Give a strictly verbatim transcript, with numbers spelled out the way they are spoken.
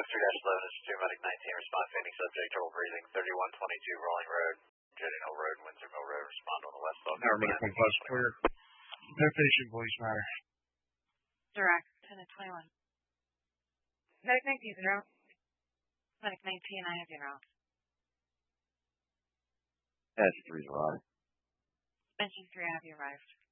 three dash eleven is two medic nineteen, response finding subject, trouble breathing, thirty-one twenty-two Rolling Road, Jetting Hill Road, Windsor Mill Road, respond on the west side. Paramedic one plus clear. No patient police matter. Direct, ten to twenty-one. Medic nineteen, zero. Medic nineteen, I have zero. S three arrived. Benching three, I have you arrived.